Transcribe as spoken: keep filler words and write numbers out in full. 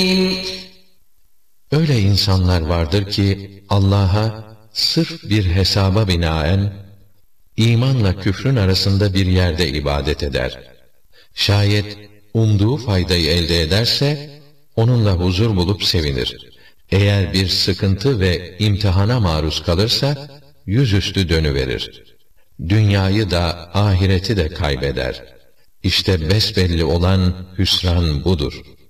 Öyle insanlar vardır ki Allah'a sırf bir hesaba binaen imanla küfrün arasında bir yerde ibadet eder. Şayet umduğu faydayı elde ederse onunla huzur bulup sevinir. Eğer bir sıkıntı ve imtihana maruz kalırsa yüzüstü dönüverir. Dünyayı da ahireti de kaybeder. İşte besbelli olan hüsran budur.